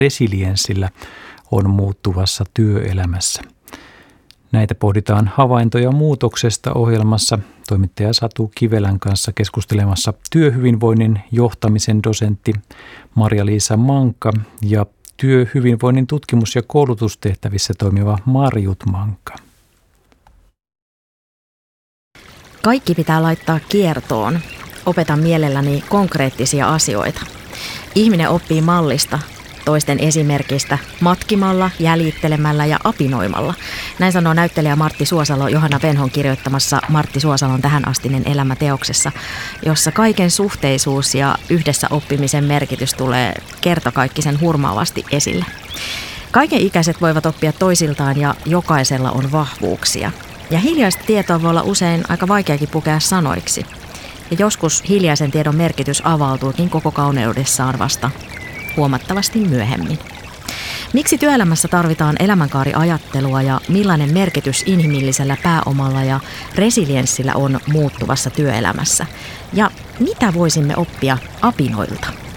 resilienssillä on muuttuvassa työelämässä. Näitä pohditaan havaintoja muutoksesta -ohjelmassa toimittaja Satu Kivelän kanssa keskustelemassa työhyvinvoinnin johtamisen dosentti Marja-Liisa Manka ja työhyvinvoinnin tutkimus- ja koulutustehtävissä toimiva Marjut Manka. Kaikki pitää laittaa kiertoon. Opetan mielelläni konkreettisia asioita. Ihminen oppii mallista, toisten esimerkistä, matkimalla, jäljittelemällä ja apinoimalla. Näin sanoo näyttelijä Martti Suosalo Johanna Venhon kirjoittamassa Martti Suosalon tähänastinen elämä -teoksessa, jossa kaiken suhteisuus ja yhdessä oppimisen merkitys tulee kertakaikkisen hurmaavasti esille. Kaiken ikäiset voivat oppia toisiltaan ja jokaisella on vahvuuksia. Ja hiljaista tietoa voi olla usein aika vaikeakin pukea sanoiksi. Ja joskus hiljaisen tiedon merkitys avautuukin koko kauneudessaan vasta huomattavasti myöhemmin. Miksi työelämässä tarvitaan elämänkaariajattelua ja millainen merkitys inhimillisellä pääomalla ja resilienssillä on muuttuvassa työelämässä? Ja mitä voisimme oppia apinoilta?